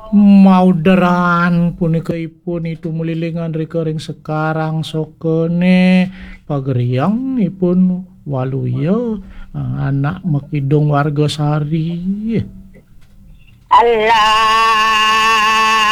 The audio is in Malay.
Mauderan punika ipun itu mulilingan recurring sekarang sokene pageriang ipun waluya anak makidong warga sari. Allah